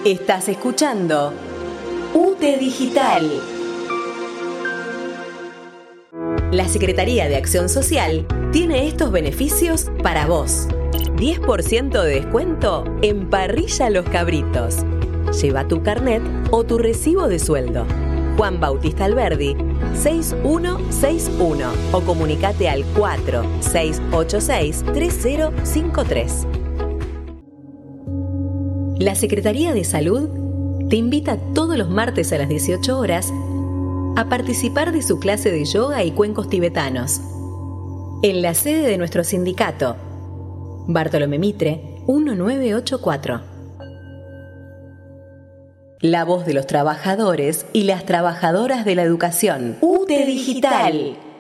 Estás escuchando UTE Digital. La Secretaría de Acción Social tiene estos beneficios para vos. 10% de descuento en Parrilla Los Cabritos. Lleva tu carnet o tu recibo de sueldo. Juan Bautista Alberdi, 6161 o comunicate al 4686-3053. La Secretaría de Salud te invita todos los martes a las 18 horas a participar de su clase de yoga y cuencos tibetanos en la sede de nuestro sindicato, Bartolomé Mitre, 1984. La voz de los trabajadores y las trabajadoras de la educación. UTE Digital.